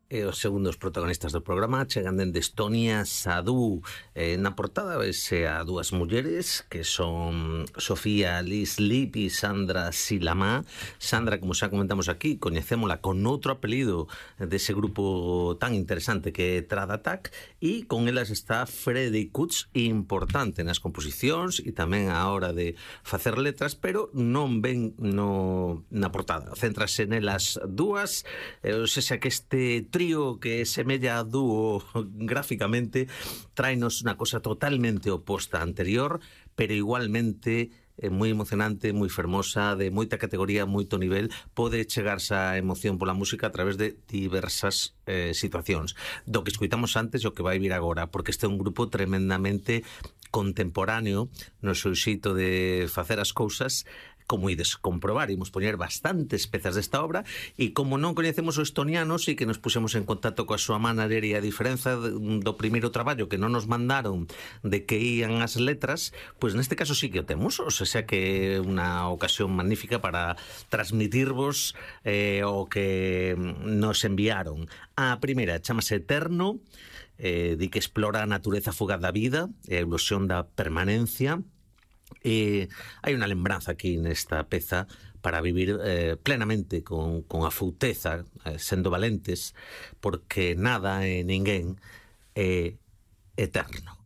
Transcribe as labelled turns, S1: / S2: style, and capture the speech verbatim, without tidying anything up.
S1: E os segundos protagonistas do programa chegan dende Estonia, Sadhu. Eh, na portada vese a dúas mulleres que son Sofía Liz Lip e Sandra Silama. Sandra, como xa comentamos aquí, coñecémola con outro apelido dese grupo tan interesante que é Trad Attack, e con elas está Freddy Kutz, importante nas composicións e tamén a hora de facer letras, pero non ven no, na portada. Céntrase nelas dúas, eh, ou seja que este trío que semella a dúo gráficamente tráenos unha cosa totalmente oposta a anterior, pero igualmente eh, moi emocionante, moi fermosa, de moita categoría, moito nivel. Pode chegarse a emoción pola música a través de diversas eh, situacións. Do que escoitamos antes e o que vai vir agora, porque este é un grupo tremendamente contemporáneo no seu xeito de facer as cousas. Como ides comprobar, imos poñer bastantes pezas desta obra, e como non coñecemos o estoniano, sí que nos pusemos en contacto coa súa manager, e a diferenza do primeiro traballo que non nos mandaron de que ían as letras, pois neste caso sí que o temos, o sea que é unha ocasión magnífica para transmitirvos eh, o que nos enviaron. A primeira chamase Eterno, eh, di que explora a natureza fugaz da vida e a ilusión da permanencia. E hai unha lembranza aquí nesta peza para vivir eh, plenamente con, con a fouteza, eh, sendo valentes, porque nada e ninguén é eterno.